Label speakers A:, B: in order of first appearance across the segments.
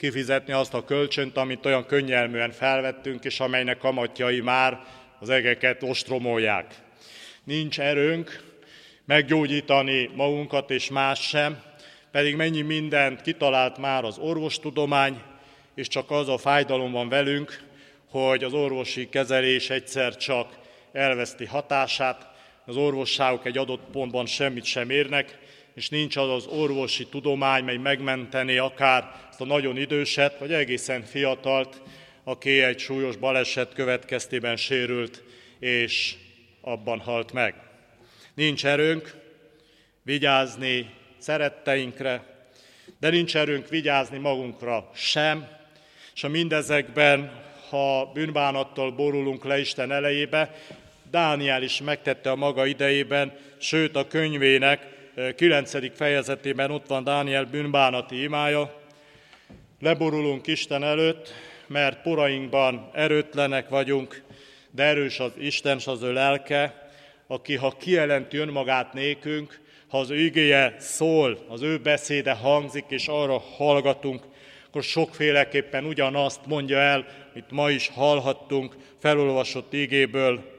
A: kifizetni azt a kölcsönt, amit olyan könnyelműen felvettünk, és amelynek kamatjai már az egeket ostromolják. Nincs erőnk meggyógyítani magunkat és más sem, pedig mennyi mindent kitalált már az orvostudomány, és csak az a fájdalom van velünk, hogy az orvosi kezelés egyszer csak elveszti hatását, az orvosságok egy adott pontban semmit sem érnek, és nincs az az orvosi tudomány, mely megmenteni akár azt a nagyon időset, vagy egészen fiatalt, aki egy súlyos baleset következtében sérült, és abban halt meg. Nincs erőnk vigyázni szeretteinkre, de nincs erőnk vigyázni magunkra sem, és ha mindezekben, ha bűnbánattal borulunk le Isten elejébe, Dániel is megtette a maga idejében, sőt a könyvének 9. fejezetében ott van Dániel bűnbánati imája. Leborulunk Isten előtt, mert porainkban erőtlenek vagyunk, de erős az Isten és az ő lelke, aki ha kijelenti önmagát nékünk, ha az ő igéje szól, az ő beszéde hangzik, és arra hallgatunk, akkor sokféleképpen ugyanazt mondja el, amit ma is hallhattunk felolvasott igéből.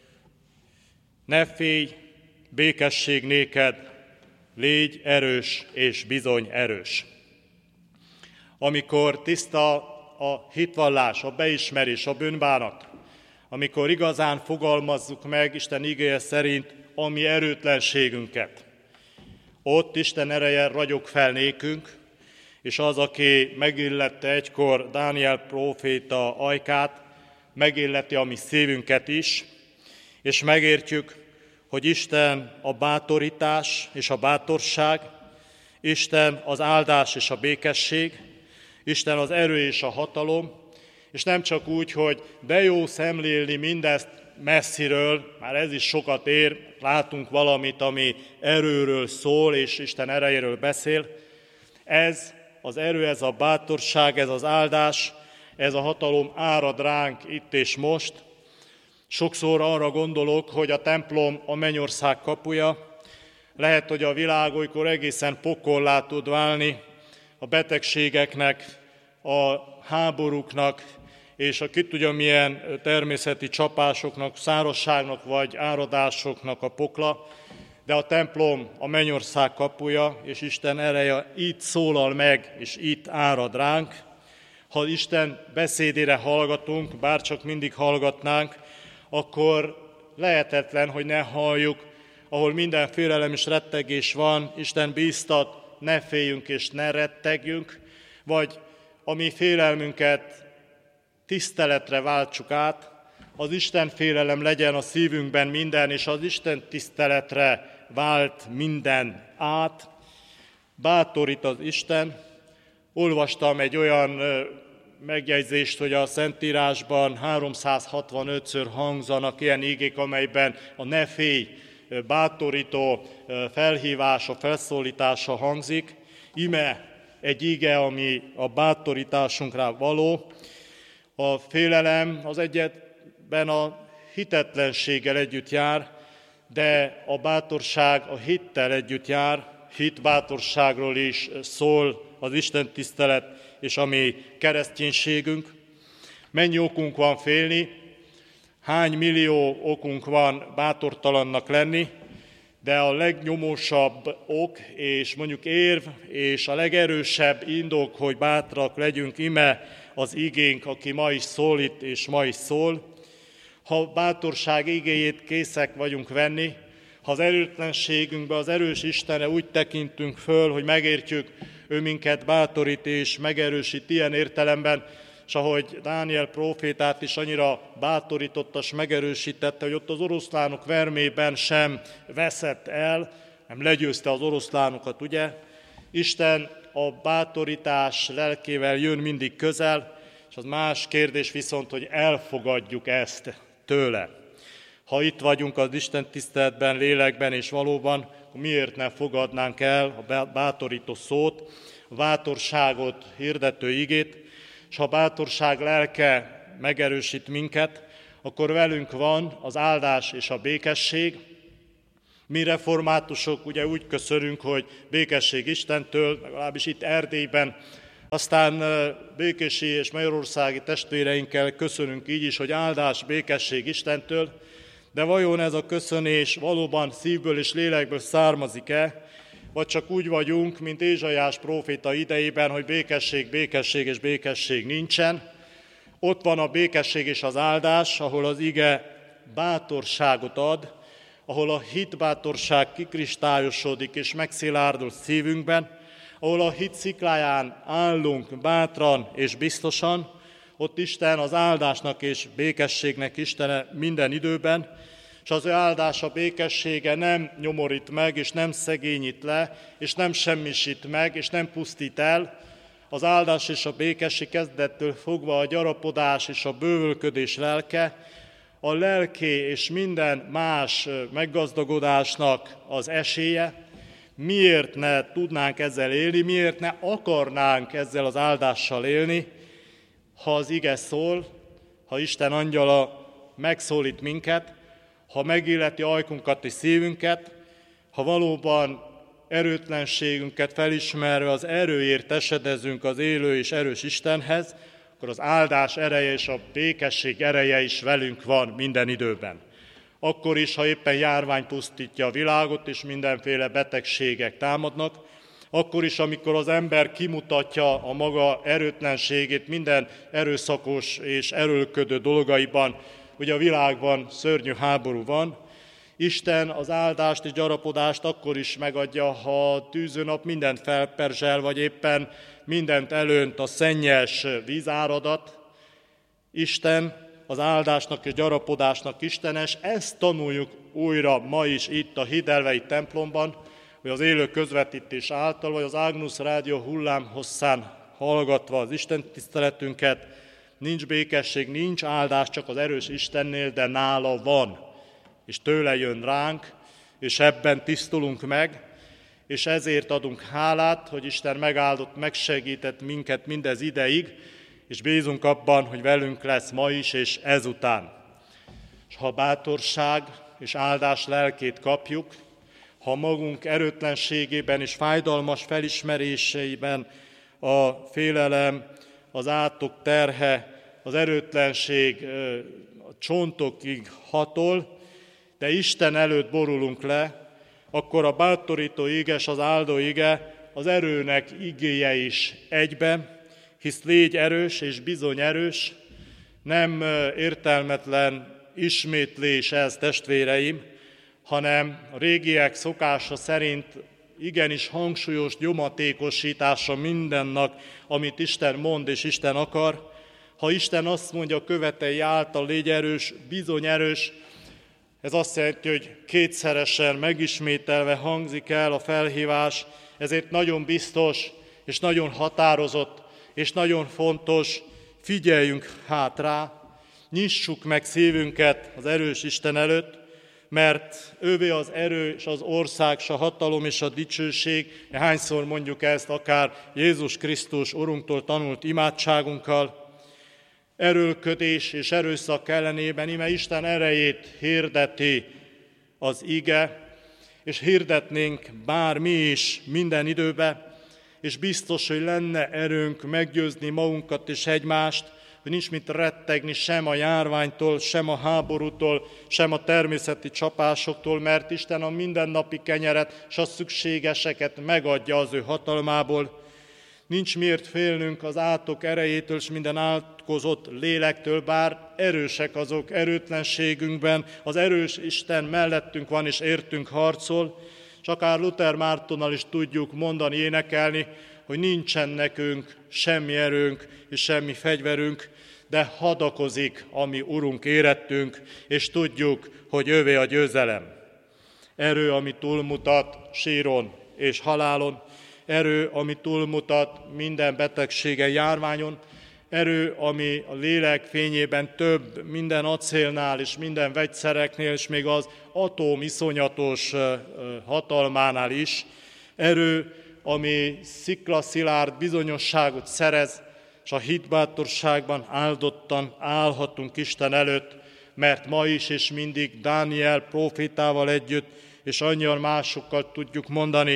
A: Ne félj, békesség néked, légy erős és bizony erős. Amikor tiszta a hitvallás, a beismerés, a bűnbánat, amikor igazán fogalmazzuk meg Isten igéje szerint a mi erőtlenségünket, ott Isten ereje ragyog fel nékünk, és az, aki megillette egykor Dániel próféta ajkát, megilleti a mi szívünket is, és megértjük, hogy Isten a bátorítás és a bátorság, Isten az áldás és a békesség, Isten az erő és a hatalom, és nem csak úgy, hogy de jó szemlélni mindezt messziről, már ez is sokat ér, látunk valamit, ami erőről szól, és Isten erejéről beszél. Ez az erő, ez a bátorság, ez az áldás, ez a hatalom árad ránk itt és most. Sokszor arra gondolok, hogy a templom a mennyország kapuja, lehet, hogy a világ olykor egészen pokollá tud válni a betegségeknek, a háborúknak, és a ki tudja milyen természeti csapásoknak, szárazságnak vagy áradásoknak a pokla, de a templom a mennyország kapuja, és Isten ereje itt szólal meg, és itt árad ránk. Ha Isten beszédére hallgatunk, bárcsak mindig hallgatnánk, akkor lehetetlen, hogy ne halljuk, ahol minden félelem és rettegés van, Isten bíztat, ne féljünk és ne rettegjünk, vagy a mi félelmünket tiszteletre váltsuk át, az Isten félelem legyen a szívünkben minden, és az Isten tiszteletre vált minden át. Bátorít az Isten. Olvastam egy olyan megjegyzést, hogy a Szentírásban 365-ször hangzanak ilyen igék, amelyben a ne félj bátorító felhívása, felszólítása hangzik. Ime egy ige, ami a bátorításunkra való. A félelem az egyetben a hitetlenséggel együtt jár, de a bátorság a hittel együtt jár. Hit bátorságról is szól az Isten tisztelet és a mi kereszténységünk. Mennyi okunk van félni, hány millió okunk van bátortalannak lenni, de a legnyomósabb ok, és mondjuk érv, és a legerősebb indok, hogy bátrak legyünk, ime az igénk, aki ma is szólít, és ma is szól. Ha bátorság igéjét készek vagyunk venni, ha az erőtlenségünkbe az erős Istenre úgy tekintünk föl, hogy megértjük, ő minket bátorít és megerősít ilyen értelemben, és ahogy Dániel prófétát is annyira bátorította és megerősítette, hogy ott az oroszlánok vermében sem veszett el, nem legyőzte az oroszlánokat, ugye? Isten a bátorítás lelkével jön mindig közel, és az más kérdés viszont, hogy elfogadjuk ezt tőle. Ha itt vagyunk az Isten tiszteletben, lélekben és valóban, akkor miért ne fogadnánk el a bátorító szót, a bátorságot hirdető igét, és ha a bátorság lelke megerősít minket, akkor velünk van az áldás és a békesség. Mi reformátusok ugye úgy köszönünk, hogy békesség Istentől, legalábbis itt Erdélyben Aztán békési és magyarországi testvéreinkkel köszönünk így is, hogy áldás, békesség Istentől, de vajon ez a köszönés valóban szívből és lélekből származik-e, vagy csak úgy vagyunk, mint Ézsaiás próféta idejében, hogy békesség, békesség és békesség nincsen. Ott van a békesség és az áldás, ahol az ige bátorságot ad, ahol a hitbátorság kikristályosodik és megszilárdul szívünkben, ahol a hit szikláján állunk bátran és biztosan, ott Isten az áldásnak és békességnek Istene minden időben, és az ő áldása, békessége nem nyomorít meg, és nem szegényít le, és nem semmisít meg, és nem pusztít el. Az áldás és a békesség kezdettől fogva a gyarapodás és a bővölködés lelke, a lelki és minden más meggazdagodásnak az esélye. Miért ne tudnánk ezzel élni, miért ne akarnánk ezzel az áldással élni, ha az ige szól, ha Isten angyala megszólít minket, ha megilleti ajkunkat és szívünket, ha valóban erőtlenségünket felismerve az erőért esedezünk az élő és erős Istenhez, akkor az áldás ereje és a békesség ereje is velünk van minden időben. Akkor is, ha éppen járvány pusztítja a világot, és mindenféle betegségek támadnak, akkor is, amikor az ember kimutatja a maga erőtlenségét minden erőszakos és erőlködő dolgaiban, hogy a világban szörnyű háború van, Isten az áldást és gyarapodást akkor is megadja, ha a tűzőnap mindent felperzsel, vagy éppen mindent elönt a szennyes vízáradat. Isten az áldásnak és gyarapodásnak istenes, ezt tanuljuk újra ma is itt a Hidelvei templomban, hogy az élő közvetítés által, vagy az Agnus Rádió hullámhosszán hallgatva az Isten tiszteletünket, nincs békesség, nincs áldás csak az erős Istennél, de nála van, és tőle jön ránk, és ebben tisztulunk meg, és ezért adunk hálát, hogy Isten megáldott, megsegített minket mindez ideig, és bízunk abban, hogy velünk lesz ma is, és ezután. És ha bátorság és áldás lelkét kapjuk, ha magunk erőtlenségében és fájdalmas felismeréseiben a félelem, az átok terhe, az erőtlenség a csontokig hatol, de Isten előtt borulunk le, akkor a bátorító ige és az áldó ige az erőnek igéje is egyben, hisz légy erős és bizony erős, nem értelmetlen ismétlés ez, testvéreim, hanem a régiek szokása szerint igenis hangsúlyos nyomatékosítása mindennek, amit Isten mond és Isten akar. Ha Isten azt mondja, követelj által, légy erős, bizony erős, ez azt jelenti, hogy kétszeresen megismételve hangzik el a felhívás, ezért nagyon biztos és nagyon határozott és nagyon fontos, figyeljünk hát rá, nyissuk meg szívünket az erős Isten előtt, mert ővé az erő és az ország, és a hatalom és a dicsőség, hányszor mondjuk ezt akár Jézus Krisztus Urunktól tanult imádságunkkal, erőlködés és erőszak ellenében, íme Isten erejét hirdeti az ige, és hirdetnénk bár mi is minden időben, és biztos, hogy lenne erőnk meggyőzni magunkat és egymást, hogy nincs mit rettegni sem a járványtól, sem a háborútól, sem a természeti csapásoktól, mert Isten a mindennapi kenyeret és a szükségeseket megadja az ő hatalmából. Nincs miért félnünk az átok erejétől és minden átkozott lélektől, bár erősek azok erőtlenségünkben, az erős Isten mellettünk van és értünk harcol, és akár Luther Mártonnal is tudjuk mondani, énekelni, hogy nincsen nekünk semmi erőnk és semmi fegyverünk, de hadakozik a mi Urunk érettünk, és tudjuk, hogy ővé a győzelem. Erő, ami túlmutat síron és halálon, erő, ami túlmutat minden betegségen, járványon, erő, ami a lélek fényében több minden acélnál és minden vegyszereknél, és még az atóm iszonyatos hatalmánál is, erő, ami sziklaszilárd bizonyosságot szerez, és a hitbátorságban áldottan állhatunk Isten előtt, mert ma is és mindig Dániel prófétával együtt, és annyian másokkal tudjuk mondani,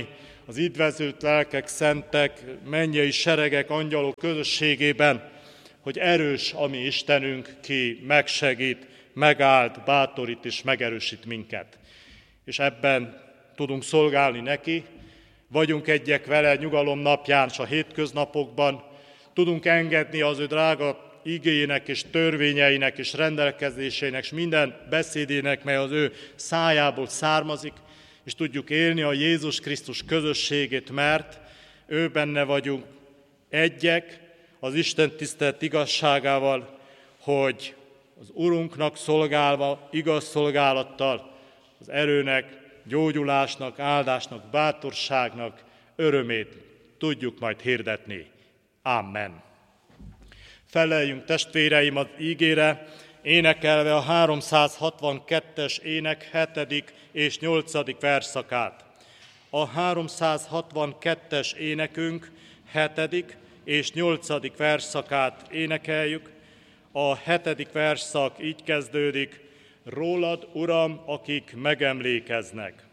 A: az üdvözült lelkek, szentek, mennyei seregek, angyalok közösségében, hogy erős a mi Istenünk, ki megsegít, megáld, bátorít és megerősít minket. És ebben tudunk szolgálni neki, vagyunk egyek vele nyugalom napján s a hétköznapokban, tudunk engedni az ő drága igéjének és törvényeinek és rendelkezésének és minden beszédének, mely az ő szájából származik, és tudjuk élni a Jézus Krisztus közösségét, mert ő benne vagyunk egyek az Isten tisztelet igazságával, hogy az Urunknak szolgálva, igaz szolgálattal, az erőnek, gyógyulásnak, áldásnak, bátorságnak, örömét tudjuk majd hirdetni. Amen. Feleljünk, testvéreim, az ígére, énekelve a 362-es ének 7. és 8. versszakát. A 362-es énekünk 7. és 8. versszakát énekeljük. A 7. versszak így kezdődik: Rólad, Uram, akik megemlékeznek.